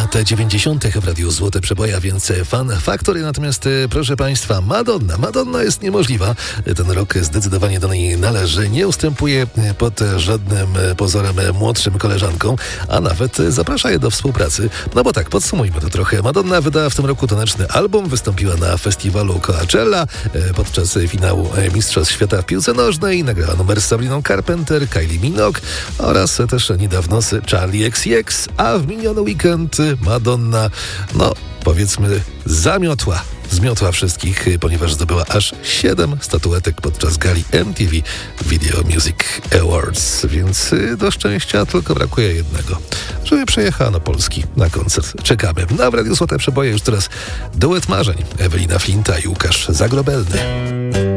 lat 90. w Radiu Złote Przeboje, a więc Fan Factory. Natomiast, proszę Państwa, Madonna jest niemożliwa. Ten rok zdecydowanie do niej należy. Nie ustępuje pod żadnym pozorem młodszym koleżankom, a nawet zaprasza je do współpracy. No bo tak, podsumujmy to trochę. Madonna wydała w tym roku taneczny album, wystąpiła na festiwalu Coachella podczas finału Mistrzostw Świata w piłce nożnej, nagrała numer z Sabriną Carpenter, Kylie Minogue oraz też niedawno z Charli XCX, a w miniony weekend Madonna, no powiedzmy, zmiotła wszystkich, ponieważ zdobyła aż 7 statuetek podczas gali MTV Video Music Awards, więc do szczęścia tylko brakuje jednego, żeby przejechała do Polski na koncert. Czekamy. Na Radiu Złote Przeboje już teraz duet marzeń Ewelina Flinta i Łukasz Zagrobelny.